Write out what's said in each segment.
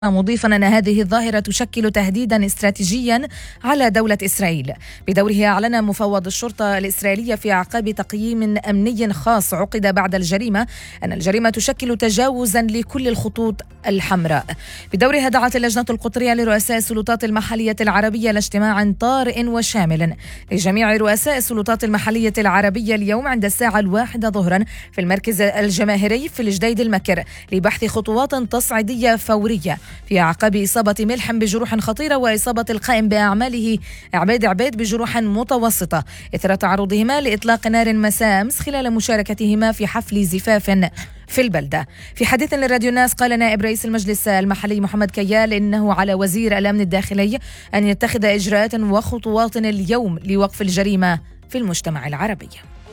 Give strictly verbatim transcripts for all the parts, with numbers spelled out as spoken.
مضيفا أن هذه الظاهرة تشكل تهديدا استراتيجيا على دولة إسرائيل. بدوره أعلن مفوض الشرطة الإسرائيلية في أعقاب تقييم أمني خاص عقد بعد الجريمة أن الجريمة تشكل تجاوزا لكل الخطوط الحمراء. بدورها دعت اللجنة القطرية لرؤساء السلطات المحلية العربية لاجتماع طارئ وشامل لجميع رؤساء السلطات المحلية العربية اليوم عند الساعة الواحدة ظهرا في المركز الجماهيري في الجديد المكر لبحث خطوات تصعيدية فورية في أعقاب إصابة ملحم بجروح خطيرة وإصابة القائم بأعماله عبيد عبيد بجروح متوسطة إثر تعرضهما لإطلاق نار مساء أمس خلال مشاركتهما في حفل زفاف في البلدة. في حديث لراديو الناس قال نائب رئيس المجلس المحلي محمد كيال إنه على وزير الأمن الداخلي أن يتخذ إجراءات وخطوات اليوم لوقف الجريمة في المجتمع العربي.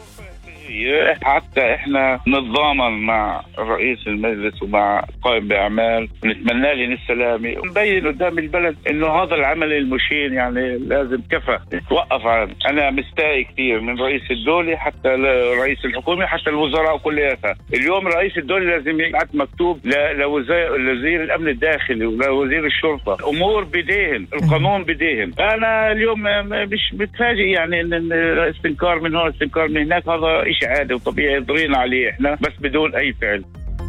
حتى احنا نتضامن مع رئيس المجلس ومع قائم باعمال ونتمنى لهم السلامه ونبين قدام البلد انه هذا العمل المشين يعني لازم كفى توقف عنه. انا مستاء كثير من رئيس الدوله حتى رئيس الحكومه حتى الوزراء كلياتها. اليوم رئيس الدوله لازم يبعث مكتوب لوزير الامن الداخلي ولوزير الشرطه، امور بديهم، القانون بديهم. انا اليوم مش متفاجئ يعني ان استنكار من هون استنكار من هناك، هذا شيء عادي وطبيعي يضرينا عليه احنا بس بدون اي فعل.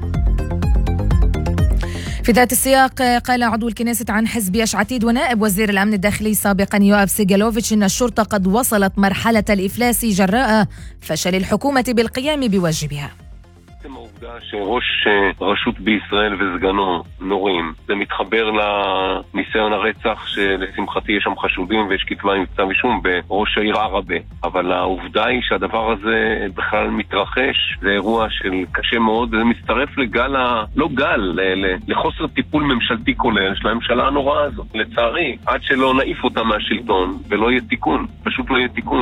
في ذات السياق قال عضو الكنيسة عن حزب يش عتيد ونائب وزير الأمن الداخلي سابقا يوآف سيجالوفيتش إن الشرطة قد وصلت مرحلة الإفلاس جراء فشل الحكومة بالقيام בواجبها. העובדה שראש רשות בישראל וסגנו נורים, זה מתחבר לניסיון הרצח שלשמחתי יש שם חשודים ויש כתבי כתב אישום בראש העיר ערבה, אבל העובדה היא שהדבר הזה בכלל מתרחש, זה אירוע של קשה מאוד, זה מצטרף לגל, לא גל, לחוסר טיפול ממשלתי כולל של הממשלה הנוראה הזאת. לצערי, עד שלא נעיף אותה מהשלטון ולא יהיה תיקון, פשוט לא יהיה תיקון.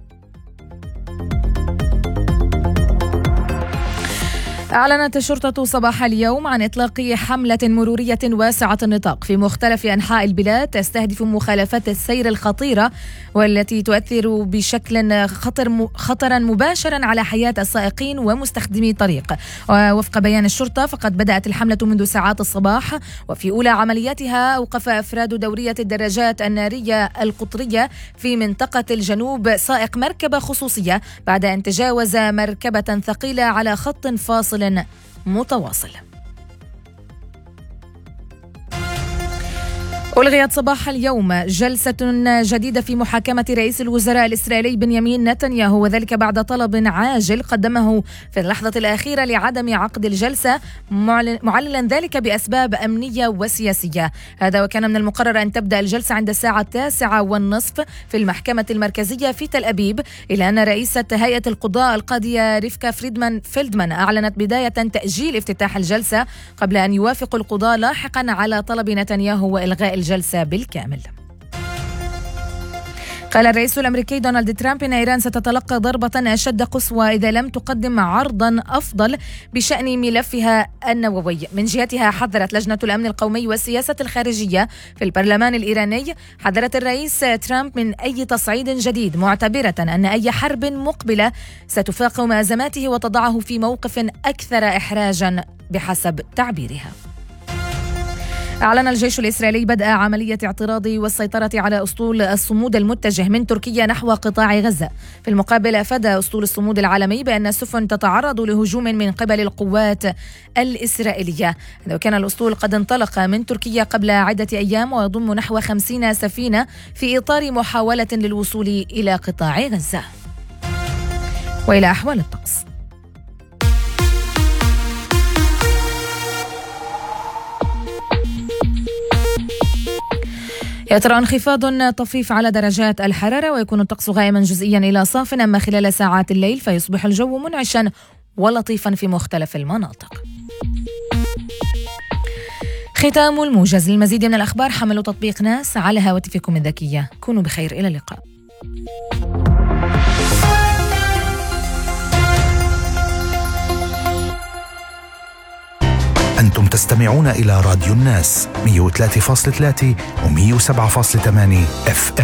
أعلنت الشرطة صباح اليوم عن إطلاق حملة مرورية واسعة النطاق في مختلف أنحاء البلاد تستهدف مخالفات السير الخطيرة والتي تؤثر بشكل خطر خطرا مباشرا على حياة السائقين ومستخدمي الطريق. ووفق بيان الشرطة فقد بدأت الحملة منذ ساعات الصباح، وفي أولى عملياتها أوقف أفراد دورية الدراجات النارية القطرية في منطقة الجنوب سائق مركبة خصوصية بعد أن تجاوز مركبة ثقيلة على خط فاصل متواصل. ألغيت صباح اليوم جلسة جديدة في محاكمة رئيس الوزراء الإسرائيلي بنيامين نتنياهو، وذلك بعد طلب عاجل قدمه في اللحظة الأخيرة لعدم عقد الجلسة معللا ذلك بأسباب أمنية وسياسية. هذا وكان من المقرر أن تبدأ الجلسة عند الساعة التاسعة والنصف في المحكمة المركزية في تل أبيب، إلى أن رئيسة هيئة القضاء القاضية ريفكا فريدمان فيلدمان أعلنت بداية تأجيل افتتاح الجلسة قبل أن يوافق القضاء لاحقا على طلب نتنياهو وإلغاء الجلسة بالكامل. قال الرئيس الأمريكي دونالد ترامب إن إيران ستتلقى ضربة أشد قسوة إذا لم تقدم عرضا أفضل بشأن ملفها النووي. من جهتها حذرت لجنة الأمن القومي والسياسة الخارجية في البرلمان الإيراني حذرت الرئيس ترامب من أي تصعيد جديد، معتبرة أن أي حرب مقبلة ستفاقم أزماته وتضعه في موقف أكثر إحراجا بحسب تعبيرها. أعلن الجيش الإسرائيلي بدء عملية اعتراض والسيطرة على أسطول الصمود المتجه من تركيا نحو قطاع غزة. في المقابل أفاد أسطول الصمود العالمي بأن السفن تتعرض لهجوم من قبل القوات الإسرائيلية. وكان الأسطول قد انطلق من تركيا قبل عدة أيام ويضم نحو خمسين سفينة في إطار محاولة للوصول إلى قطاع غزة. وإلى أحوال الطقس. يترى انخفاض طفيف على درجات الحرارة ويكون الطقس غائما جزئيا إلى صاف، أما خلال ساعات الليل فيصبح الجو منعشا ولطيفا في مختلف المناطق. ختام الموجز. للمزيد من الأخبار حملوا تطبيق ناس على هواتفكم الذكية. كونوا بخير، إلى اللقاء. أنتم تستمعون إلى راديو الناس مئة وثلاثة فاصلة ثلاثة و مئة وسبعة فاصلة ثمانية اف ام.